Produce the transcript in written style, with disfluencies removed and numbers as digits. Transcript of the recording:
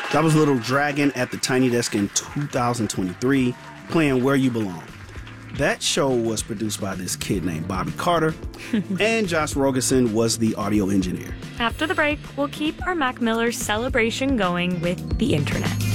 That was Little Dragon at the Tiny Desk in 2023, playing Where You Belong. That show was produced by this kid named Bobby Carter, and Josh Rogerson was the audio engineer. After the break, we'll keep our Mac Miller celebration going with the internet.